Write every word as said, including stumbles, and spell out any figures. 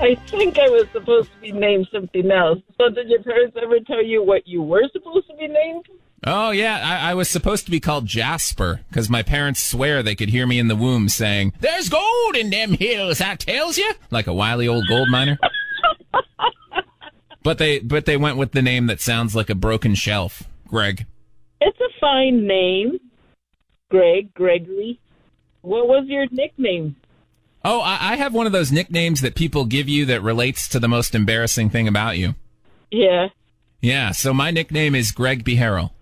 I think I was supposed to be named something else. So did your parents ever tell you what you were supposed to be named? Oh, yeah, I, I was supposed to be called Jasper, because my parents swear they could hear me in the womb saying, "There's gold in them hills, that tells you," like a wily old gold miner. But they but they went with the name that sounds like a broken shelf, Greg. It's a fine name, Greg, Gregory. What was your nickname? Oh, I, I have one of those nicknames that people give you that relates to the most embarrassing thing about you. Yeah. Yeah, so my nickname is Greg Beharrell.